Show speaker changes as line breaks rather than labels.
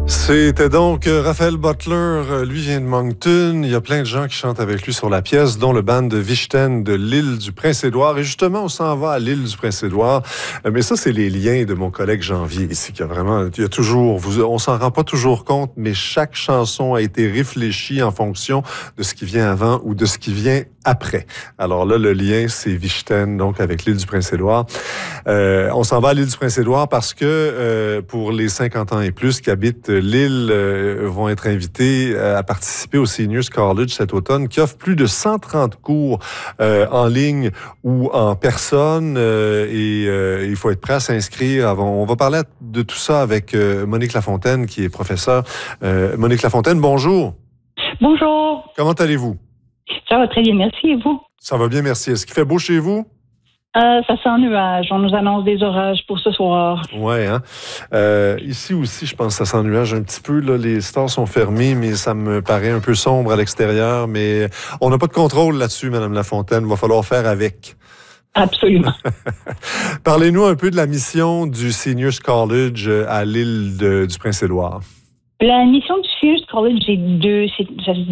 C'était donc Raphaël Butler, lui vient de Moncton. Il y a plein de gens qui chantent avec lui sur la pièce, dont le band de Vichten de l'île du Prince-Édouard. Et justement, on s'en va à l'île du Prince-Édouard. Mais ça, c'est les liens de mon collègue Janvier ici, qui a vraiment, il y a toujours, on s'en rend pas toujours compte, mais chaque chanson a été réfléchie en fonction de ce qui vient avant ou de ce qui vient après. Alors là, le lien, c'est Vichten, donc avec l'île du Prince-Édouard. On s'en va à l'île du Prince-Édouard parce que pour les 50 ans et plus qui habitent l'île vont être invités à participer au Seniors College cet automne, qui offre plus de 130 cours en ligne ou en personne. Il faut être prêt à s'inscrire avant. On va parler de tout ça avec Monique Lafontaine, qui est professeure. Monique Lafontaine, bonjour.
Bonjour.
Comment allez-vous?
Ça va très bien, merci. Et vous?
Ça va bien, merci. Est-ce qu'il fait beau chez vous?
Ça sent nuage. On nous annonce des orages pour ce soir.
Ouais, hein. Ici aussi, je pense que ça sent nuage un petit peu. Là, les stores sont fermés, mais ça me paraît un peu sombre à l'extérieur. Mais on n'a pas de contrôle là-dessus, Madame Lafontaine. Il va falloir faire avec.
Absolument.
Parlez-nous un peu de la mission du Seniors College à l'île du Prince-Édouard.
La mission du Seniors College, j'ai deux.